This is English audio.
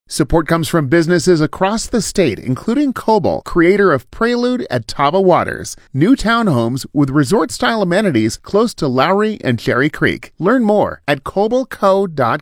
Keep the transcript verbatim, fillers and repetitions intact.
Support comes from businesses across the state, including Coble, creator of Prelude at Taba Waters, new townhomes with resort-style amenities close to Lowry and Cherry Creek. Learn more at coble co dot